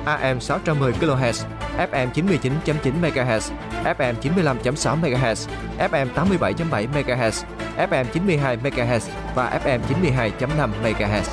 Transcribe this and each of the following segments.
AM 610 kHz, FM 99.9 MHz, FM 95.6 MHz, FM 87.7 MHz, FM 92 MHz và FM 92.5 MHz.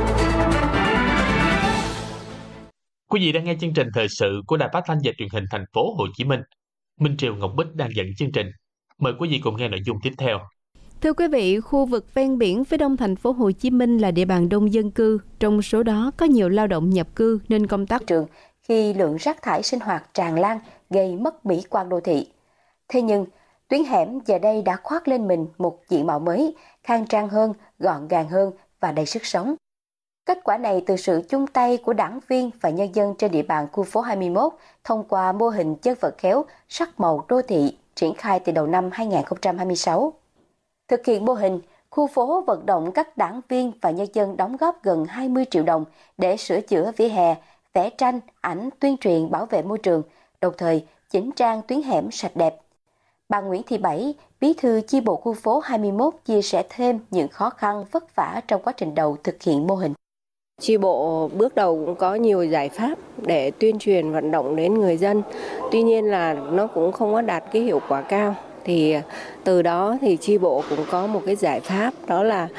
Quý vị đang nghe chương trình thời sự của Đài Phát thanh và Truyền hình Thành phố Hồ Chí Minh. Minh Triều Ngọc Bích đang dẫn chương trình. Mời quý vị cùng nghe nội dung tiếp theo. Thưa quý vị, khu vực ven biển phía đông thành phố Hồ Chí Minh là địa bàn đông dân cư, trong số đó có nhiều lao động nhập cư nên công tác trường khi lượng rác thải sinh hoạt tràn lan gây mất mỹ quan đô thị. Thế nhưng, tuyến hẻm giờ đây đã khoác lên mình một diện mạo mới, khang trang hơn, gọn gàng hơn và đầy sức sống. Kết quả này từ sự chung tay của đảng viên và nhân dân trên địa bàn khu phố 21 thông qua mô hình chân vật khéo sắc màu đô thị triển khai từ đầu năm 2026. Thực hiện mô hình, khu phố vận động các đảng viên và nhân dân đóng góp gần 20 triệu đồng để sửa chữa vỉa hè, vẽ tranh, ảnh tuyên truyền bảo vệ môi trường, đồng thời chỉnh trang tuyến hẻm sạch đẹp. Bà Nguyễn Thị Bảy, bí thư chi bộ khu phố 21 chia sẻ thêm những khó khăn vất vả trong quá trình đầu thực hiện mô hình. Chi bộ bước đầu cũng có nhiều giải pháp để tuyên truyền vận động đến người dân. Tuy nhiên là nó cũng không có đạt cái hiệu quả cao. Thì từ đó thì chi bộ cũng có một cái giải pháp, đó là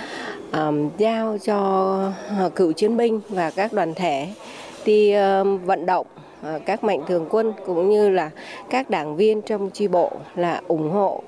giao cho cựu chiến binh và các đoàn thể đi vận động các mạnh thường quân cũng như là các đảng viên trong chi bộ là ủng hộ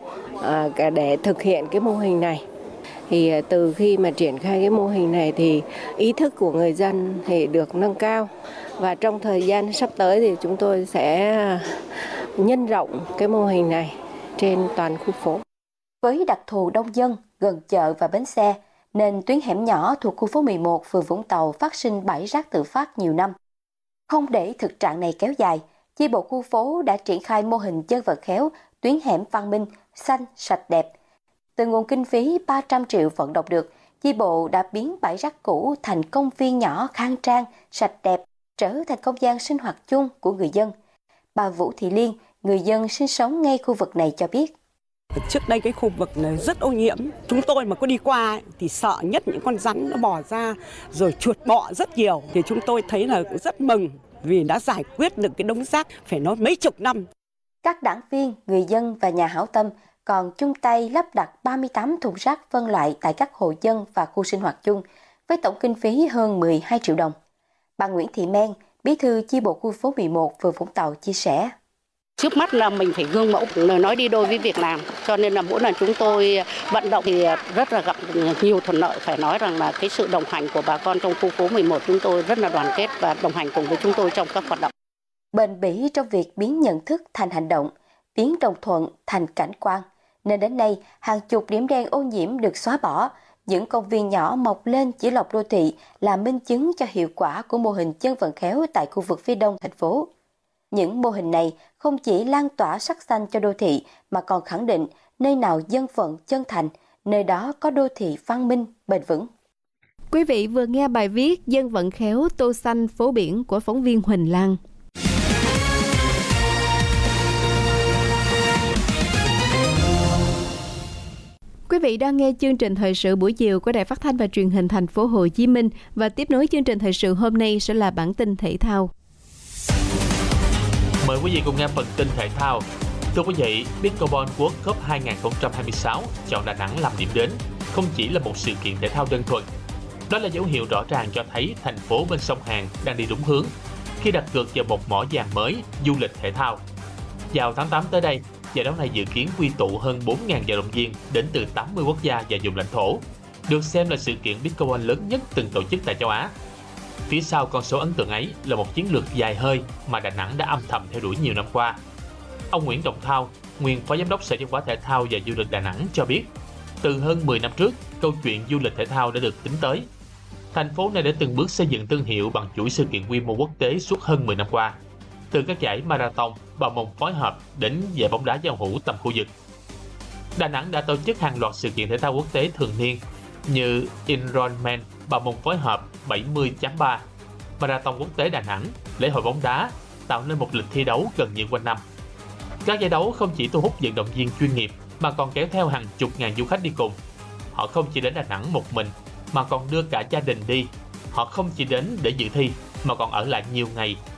để thực hiện cái mô hình này. Thì từ khi mà triển khai cái mô hình này thì ý thức của người dân thì được nâng cao, và trong thời gian sắp tới thì chúng tôi sẽ nhân rộng cái mô hình này trên toàn khu phố. Với đặc thù đông dân, gần chợ và bến xe, nên tuyến hẻm nhỏ thuộc khu phố 11, phường Vũng Tàu phát sinh bãi rác tự phát nhiều năm. Không để thực trạng này kéo dài, chi bộ khu phố đã triển khai mô hình chân vật khéo tuyến hẻm văn minh, xanh, sạch đẹp. Từ nguồn kinh phí 300 triệu vận động được, chi bộ đã biến bãi rác cũ thành công viên nhỏ khang trang, sạch đẹp, trở thành không gian sinh hoạt chung của người dân. Bà Vũ Thị Liên, người dân sinh sống ngay khu vực này cho biết. Trước đây cái khu vực này rất ô nhiễm. Chúng tôi mà có đi qua thì sợ nhất những con rắn nó bò ra, rồi chuột bọ rất nhiều. Thì chúng tôi thấy là rất mừng vì đã giải quyết được cái đống rác phải nói mấy chục năm. Các đảng viên, người dân và nhà hảo tâm còn chung tay lắp đặt 38 thùng rác phân loại tại các hộ dân và khu sinh hoạt chung với tổng kinh phí hơn 12 triệu đồng. Bà Nguyễn Thị Men, bí thư chi bộ khu phố 11, phường Vũng Tàu chia sẻ. Trước mắt là mình phải gương mẫu, lời nói đi đôi với việc làm. Cho nên là mỗi lần chúng tôi vận động thì rất là gặp nhiều thuận lợi. Phải nói rằng là cái sự đồng hành của bà con trong khu phố 11 chúng tôi rất là đoàn kết và đồng hành cùng với chúng tôi trong các hoạt động. Bền bỉ trong việc biến nhận thức thành hành động, biến đồng thuận thành cảnh quan. Nên đến nay, hàng chục điểm đen ô nhiễm được xóa bỏ. Những công viên nhỏ mọc lên chỉ lọc đô thị là minh chứng cho hiệu quả của mô hình chân vận khéo tại khu vực phía đông thành phố. Những mô hình này không chỉ lan tỏa sắc xanh cho đô thị mà còn khẳng định nơi nào dân vận chân thành, nơi đó có đô thị văn minh, bền vững. Quý vị vừa nghe bài viết Dân vận khéo tô xanh phố biển của phóng viên Huỳnh Lan. Quý vị đang nghe chương trình thời sự buổi chiều của Đài Phát thanh và Truyền hình Thành phố Hồ Chí Minh, và tiếp nối chương trình thời sự hôm nay sẽ là bản tin thể thao. Mời quý vị cùng nghe phần tin thể thao. Thưa quý vị, Pickleball World Cup 2026 chọn Đà Nẵng làm điểm đến không chỉ là một sự kiện thể thao đơn thuần. Đó là dấu hiệu rõ ràng cho thấy thành phố bên sông Hàn đang đi đúng hướng khi đặt cược vào một mỏ vàng mới, du lịch thể thao. Vào tháng 8 tới đây, giải đấu này dự kiến quy tụ hơn 4.000 vận động viên đến từ 80 quốc gia và vùng lãnh thổ, được xem là sự kiện Pickleball lớn nhất từng tổ chức tại châu Á. Phía sau con số ấn tượng ấy là một chiến lược dài hơi mà Đà Nẵng đã âm thầm theo đuổi nhiều năm qua. Ông Nguyễn Trọng Thao, nguyên Phó Giám đốc Sở Văn hóa Thể thao và Du lịch Đà Nẵng cho biết, từ hơn 10 năm trước, câu chuyện du lịch thể thao đã được tính tới. Thành phố này đã từng bước xây dựng thương hiệu bằng chuỗi sự kiện quy mô quốc tế suốt hơn 10 năm qua, từ các giải marathon, bào mông phối hợp đến giải bóng đá giao hữu tầm khu vực. Đà Nẵng đã tổ chức hàng loạt sự kiện thể thao quốc tế thường niên như Ironman, bào mông phối hợp 70.3, Marathon quốc tế Đà Nẵng, lễ hội bóng đá, tạo nên một lịch thi đấu gần như quanh năm. Các giải đấu không chỉ thu hút vận động viên chuyên nghiệp mà còn kéo theo hàng chục ngàn du khách đi cùng. Họ không chỉ đến Đà Nẵng một mình mà còn đưa cả gia đình đi. Họ không chỉ đến để dự thi mà còn ở lại nhiều ngày